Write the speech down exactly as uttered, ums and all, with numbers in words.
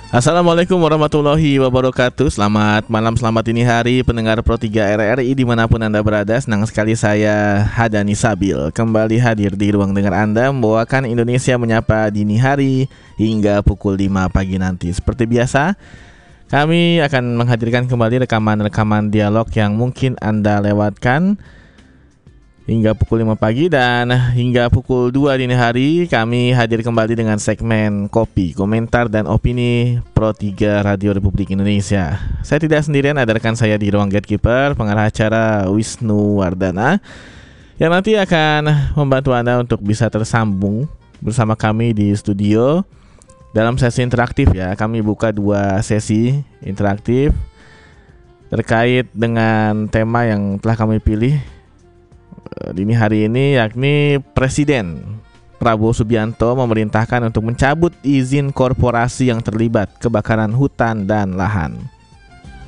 Assalamualaikum warahmatullahi wabarakatuh. Selamat malam, selamat dini hari pendengar Pro tiga R R I dimanapun Anda berada. Senang sekali saya Hadani Sabil kembali hadir di ruang dengar Anda, membawakan Indonesia Menyapa dini hari hingga pukul lima pagi nanti. Seperti biasa, kami akan menghadirkan kembali rekaman-rekaman dialog yang mungkin Anda lewatkan hingga pukul lima pagi, dan hingga pukul dua dini hari kami hadir kembali dengan segmen Kopi, Komentar dan Opini Pro tiga Radio Republik Indonesia. Saya tidak sendirian, ada rekan saya di ruang gatekeeper, pengarah acara Wisnu Wardana, yang nanti akan membantu Anda untuk bisa tersambung bersama kami di studio dalam sesi interaktif ya. Kami buka dua sesi interaktif terkait dengan tema yang telah kami pilih dini hari ini, yakni Presiden Prabowo Subianto memerintahkan untuk mencabut izin korporasi yang terlibat kebakaran hutan dan lahan.